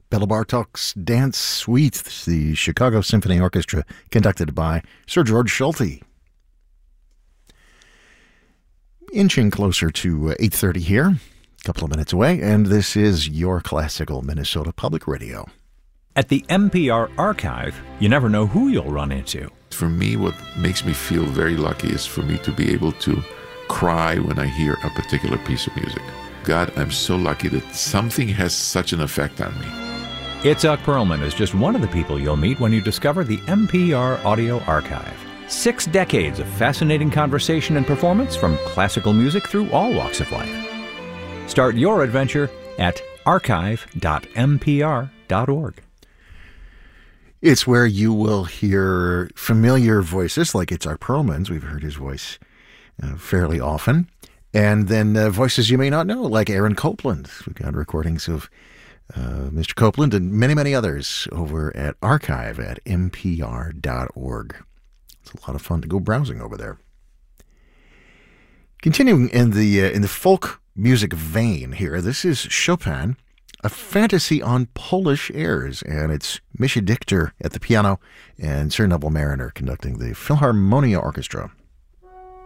Bela Bartok's Dance Suite, the Chicago Symphony Orchestra, conducted by Sir George Solti. Inching closer to 8:30 here, a couple of minutes away, and this is your classical Minnesota Public Radio. At the NPR Archive, you never know who you'll run into. For me, what makes me feel very lucky is for me to be able to cry when I hear a particular piece of music. God, I'm so lucky that something has such an effect on me. Itzhak Perlman is just one of the people you'll meet when you discover the NPR Audio Archive. 6 decades of fascinating conversation and performance from classical music through all walks of life. Start your adventure at archive.npr.org. It's where you will hear familiar voices like Itzhak Perlman's. We've heard his voice fairly often. And then voices you may not know, like Aaron Copland. We've got recordings of Mr. Copland and many, many others over at archive.npr.org. It's a lot of fun to go browsing over there. Continuing in the folk music vein here, this is Chopin, a fantasy on Polish airs, and it's Mischa Dichter at the piano and Sir Neville Marriner conducting the Philharmonia Orchestra.